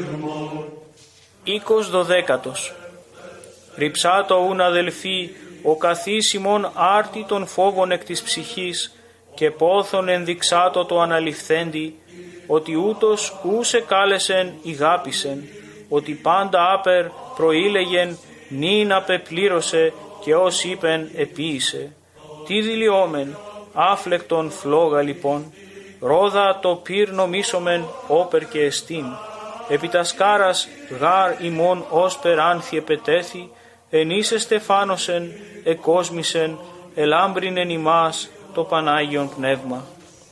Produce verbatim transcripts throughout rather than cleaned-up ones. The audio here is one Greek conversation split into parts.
Οίκος δωδέκατος. Ριψάτο ούν αδελφοί, ο καθίσιμον άρτη των φόβων εκ της ψυχής και πόθον ενδειξάτο το αναληφθέντη, ότι ούτως ούσε κάλεσεν ηγάπησεν, ότι πάντα άπερ προήλεγεν νυν απεπλήρωσε και ως είπεν επίησε. Τι δηλιόμεν, άφλεκτον φλόγα λοιπόν, ρόδα το πυρ νομίσομεν όπερ και εστίν, επί τα σκάρας γάρ ημών όσπερ άνθη επετέθη, εν είσαι στεφάνωσεν, εκόσμησεν, ελάμπρινεν ημάς το Πανάγιον Πνεύμα.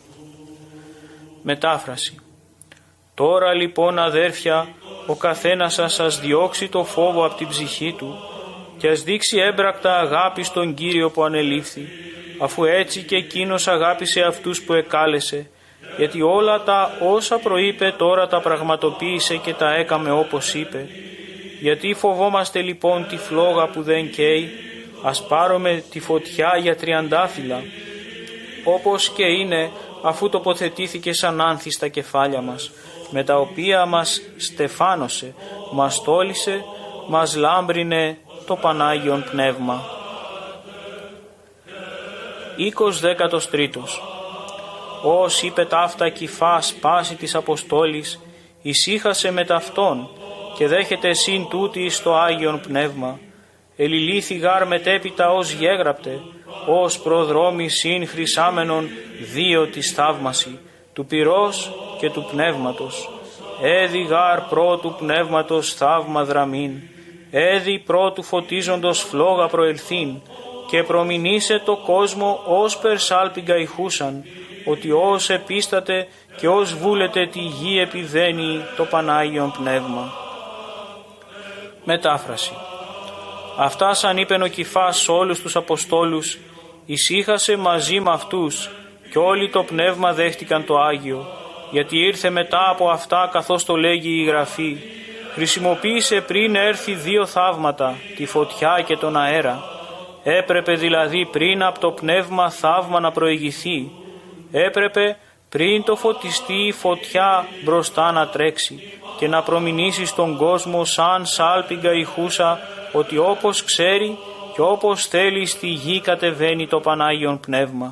Μετάφραση. Τώρα λοιπόν αδέρφια, ο καθένας σας σας διώξει το φόβο από την ψυχή του και ας δείξει έμπρακτα αγάπη στον Κύριο που ανελήφθη, αφού έτσι και εκείνος αγάπησε αυτούς που εκάλεσε, γιατί όλα τα όσα προείπε τώρα τα πραγματοποίησε και τα έκαμε όπως είπε. Γιατί φοβόμαστε λοιπόν τη φλόγα που δεν καίει, ας πάρουμε τη φωτιά για τριαντάφυλλα, όπως και είναι, αφού τοποθετήθηκε σαν άνθη στα κεφάλια μας, με τα οποία μας στεφάνωσε, μας τόλισε, μας λάμπρινε το Πανάγιον Πνεύμα. Οίκος δέκατος τρίτος. Ως είπε ταύτα κυφάς πάση της Αποστόλης, ησύχασε με ταυτόν και δέχεται συν τούτη στο Άγιον Πνεύμα. Ελιλήθη γάρ μετέπειτα ως γέγραπτε, ως προδρόμοι συν χρυσάμενον δύο της θαύμαση, του πυρός και του πνεύματος. Έδι γάρ πρώτου πνεύματος θαύμα δραμήν, έδι πρώτου φωτίζοντος φλόγα προελθήν, και προμηνήσε το κόσμο ως περσάλπιγγα ηχούσαν, ότι ως επίσταται και ως βούλεται τη γη επιδένει το Πανάγιον Πνεύμα. Μετάφραση. Αυτά σαν είπεν ο Κυφάς σ' όλους τους Αποστόλους, ησύχασε μαζί με αυτούς και όλοι το Πνεύμα δέχτηκαν το Άγιο, γιατί ήρθε μετά από αυτά καθώς το λέγει η Γραφή. Χρησιμοποίησε πριν έρθει δύο θαύματα, τη φωτιά και τον αέρα. Έπρεπε δηλαδή πριν από το Πνεύμα θαύμα να προηγηθεί. Έπρεπε πριν το φωτιστεί η φωτιά μπροστά να τρέξει και να προμηνήσει στον κόσμο σαν σάλπιγγα ηχούσα, ότι όπως ξέρει και όπως θέλει στη γη κατεβαίνει το Πανάγιον Πνεύμα.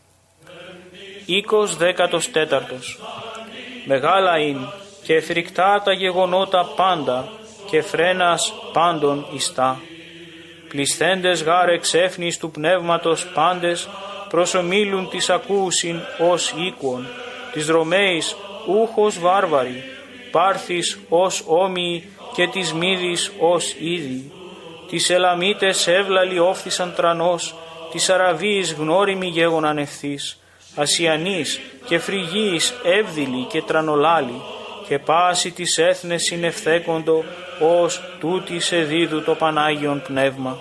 Οίκος δέκατος τέταρτος. Μεγάλα είναι και φρικτά τα γεγονότα πάντα και φρένας πάντων ιστά. Πλησθέντες γάρ εξέφνης του πνεύματος πάντες προσομίλουν της ακούουσιν ως οίκουον, της Ρωμαίης ούχος βάρβαροι, Πάρθης ως όμοιοι και της Μύδης ως ήδη. Τις Ελαμίτες εύλαλοι όφθησαν τρανός, της Αραβίης γνώριμοι γέγοναν ευθύς, Ασιανής και Φρυγίης εύδηλοι και τρανολάλοι, και πάση της έθνες συνευθέκοντο ως τούτη σε δίδου το Πανάγιον Πνεύμα.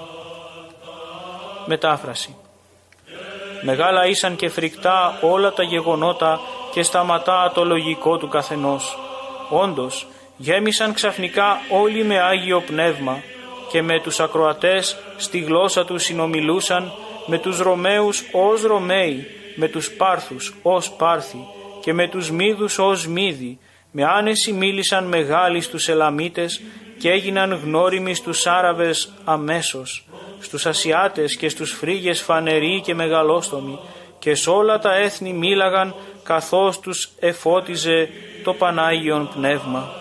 Μετάφραση. Μεγάλα ήσαν και φρικτά όλα τα γεγονότα και σταματά το λογικό του καθενός. Όντως, γέμισαν ξαφνικά όλοι με Άγιο Πνεύμα και με τους ακροατές στη γλώσσα τους συνομιλούσαν, με τους Ρωμαίους ως Ρωμαίοι, με τους Πάρθους ως Πάρθοι και με τους Μύδους ως Μύδοι. Με άνεση μίλησαν μεγάλοι στους Ελαμίτες και έγιναν γνώριμοι στους Άραβες αμέσως, στους Ασιάτες και στους Φρύγες φανεροί και μεγαλόστομοι, και σ' όλα τα έθνη μίλαγαν καθώς τους εφώτιζε το Πανάγιον Πνεύμα.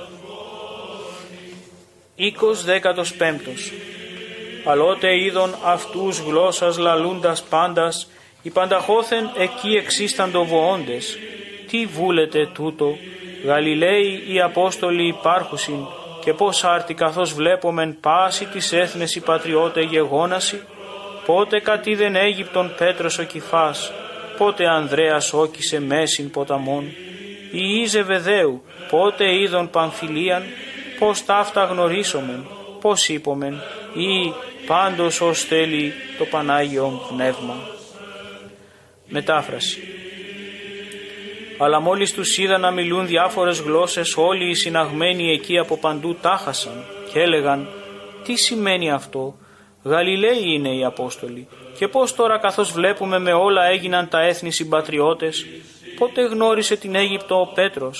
Οίκος δέκατος πέμπτος. Αλλότε είδον αυτούς γλώσσας λαλούντας πάντας, οι πανταχώθεν εκεί εξίσταντο βοώντες. Τι βούλετε τούτο, Γαλιλαίοι οι Απόστολοι υπάρχουσιν, και πώς άρτη καθώς βλέπομεν πάση της έθνες οι πατριώτε γεγόναση, πότε κατήδεν Αίγυπτον Πέτρος ο Κυφάς, πότε Ανδρέας όκησε μέσιν ποταμών, ή Ζεβεδαίου, πότε είδον Παμφιλίαν, πώς ταύτα γνωρίσομεν, πώς είπομεν, ή πάντως ως θέλει το Πανάγιον Πνεύμα. Μετάφραση. Αλλά μόλις τους είδα να μιλούν διάφορες γλώσσες, όλοι οι συναγμένοι εκεί από παντού τάχασαν και έλεγαν, τι σημαίνει αυτό, Γαλιλαίοι είναι οι Απόστολοι, και πώς τώρα καθώς βλέπουμε με όλα έγιναν τα έθνη συμπατριώτες, πότε γνώρισε την Αίγυπτο ο Πέτρος,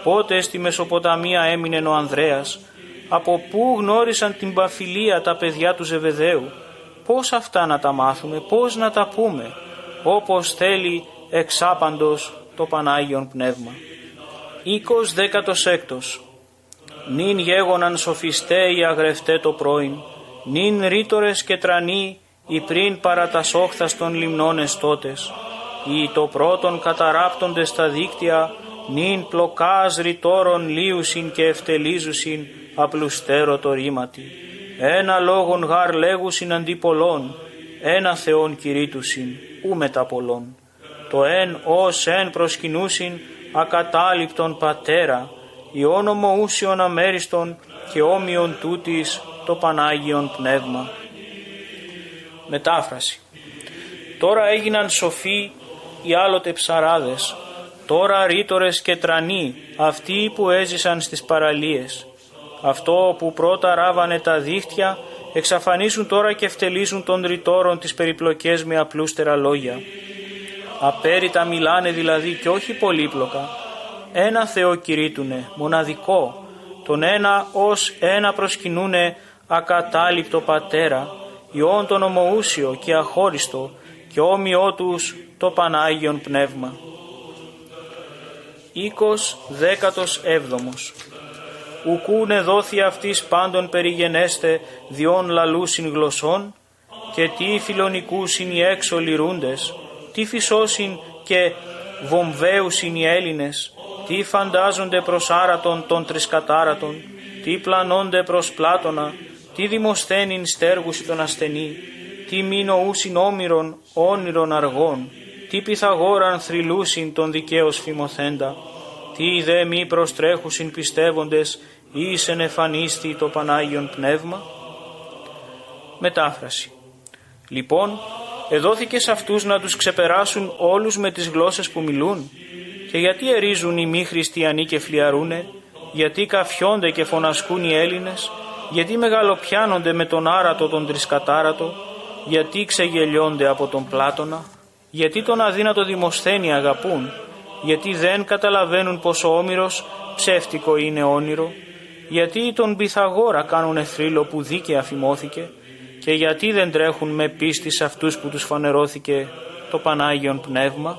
πότε στη Μεσοποταμία έμεινε ο Ανδρέας, από πού γνώρισαν την Παμφιλία τα παιδιά του Ζεβεδαίου, πώς αυτά να τα μάθουμε, πώς να τα πούμε, όπως θέλει εξάπαντος το Πανάγιον Πνεύμα. Οίκος δέκατος έκτος. Νυν γέγοναν σοφιστέ αγρευτέ το πρώην, νυν ρήτορες και τρανοί οι πριν παρά τας όχθας των λιμνών εστώτες, ή το πρώτον καταράπτονται στα δίκτυα, νυν πλοκάς ρητόρων λίουσιν και ευτελίζουσιν απλουστέρο το ρήματι. Ένα λόγον γάρ λέγουσιν αντί πολλών, ένα Θεόν κηρύττουσιν, ου μετα πολλών. Το εν ως εν προσκυνούσιν ακατάληπτον πατέρα, η όνομο ούσιον αμέριστον και όμοιον τούτης το Πανάγιον Πνεύμα. Μετάφραση. Τώρα έγιναν σοφοί οι άλλοτε ψαράδες, τώρα ρήτορες και τρανοί αυτοί που έζησαν στις παραλίες. Αυτό που πρώτα ράβανε τα δίχτυα εξαφανίσουν τώρα και ευτελίζουν των ρητόρων τις περιπλοκές με απλούστερα λόγια. Απέριτα μιλάνε δηλαδή και όχι πολύπλοκα. Ένα Θεό κηρύττουνε, μοναδικό, τον ένα ως ένα προσκυνούνε ακατάληπτο πατέρα, Υιόν τον ομοούσιο και αχώριστο και όμοιό τους το Πανάγιον Πνεύμα. Οίκος δέκατος έβδομος. Ουκούνε δόθη αυτής πάντων περιγενέστε διόν λαλούσιν γλωσσών, και τι φιλονικούσιν οι έξω λυρούντες, τι φυσώσιν και βομβαίουσιν οι Έλληνες, τι φαντάζονται προς άρατον των τρισκατάρατων, τι πλανώνται προς Πλάτωνα, τι δημοσθένην στέργουσι τον ασθενή, τι μη νοούσιν όμηρον όνειρον αργών, τι Πυθαγόραν θρυλούσιν τον δικαίως φημωθέντα, τι δε μη προστρέχουσιν πιστεύοντες ήσεν εφανίστη το Πανάγιον Πνεύμα. Μετάφραση. Λοιπόν, εδόθηκε σε αυτούς να τους ξεπεράσουν όλους με τις γλώσσες που μιλούν, και γιατί ερίζουν οι μη χριστιανοί και φλιαρούνε, γιατί καφιόνται και φωνασκούν οι Έλληνες, γιατί μεγαλοπιάνονται με τον άρατο τον τρισκατάρατο, γιατί ξεγελιώνται από τον Πλάτωνα, γιατί τον αδύνατο Δημοσθένη αγαπούν, γιατί δεν καταλαβαίνουν πως ο Όμηρος ψεύτικο είναι όνειρο, γιατί τον Πυθαγόρα κάνουνε θρύλο που δίκαια φημώθηκε, και γιατί δεν τρέχουν με πίστη σε αυτούς που τους φανερώθηκε το Πανάγιον Πνεύμα.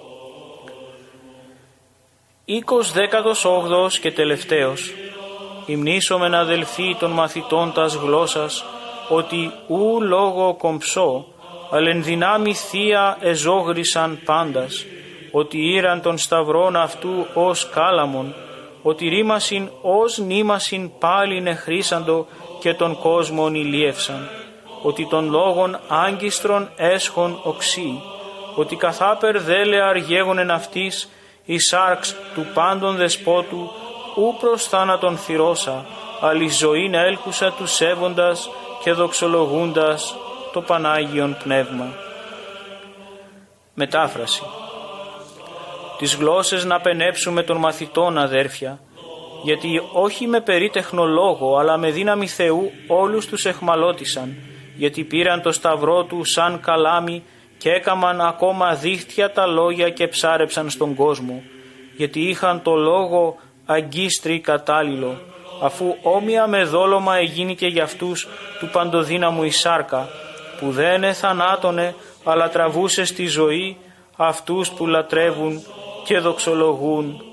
Οίκος δέκατος όγδοος και τελευταίος. Υμνήσομεν αδελφοί των μαθητών τας γλώσσας, ότι ου λόγο κομψό, αλλά εν δυνάμει θεία εζόγρισαν πάντας, ότι ήραν των σταυρών αυτού ως κάλαμον, ότι ρήμασιν ως νήμασιν πάλιν εχρήσαντο και τον κόσμον ηλίευσαν, ότι τον λόγον άγκιστρον έσχον οξύ, ότι καθάπερ δέλεα αργέγονεν αυτής η σάρξ του πάντων δεσπότου, ου προς θάνατον θυρώσα, αλλη ζωήν έλκουσα του σέβοντας και δοξολογούντας το Πανάγιον Πνεύμα. Μετάφραση. Τις γλώσσες να πενέψουμε των μαθητών, αδέρφια, γιατί όχι με περίτεχνο λόγο, αλλά με δύναμη Θεού όλους τους εχμαλώτησαν, γιατί πήραν το σταυρό του σαν καλάμι και έκαμαν ακόμα δίχτυα τα λόγια και ψάρεψαν στον κόσμο, γιατί είχαν το λόγο αγκίστρι κατάλληλο, αφού όμοια με δόλωμα εγίνηκε για αυτούς του παντοδύναμου η σάρκα, που δεν εθανάτωνε, αλλά τραβούσε στη ζωή αυτούς που λατρεύουν και δοξολογούν